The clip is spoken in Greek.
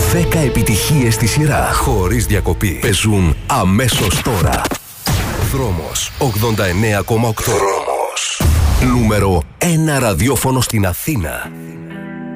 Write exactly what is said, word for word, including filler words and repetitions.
δέκα επιτυχίες στη σειρά, χωρίς διακοπή. Παίζουν αμέσως τώρα. Δρόμος ογδόντα εννέα κόμμα οκτώ. Δρόμος. Νούμερο ένα ραδιόφωνο στην Αθήνα.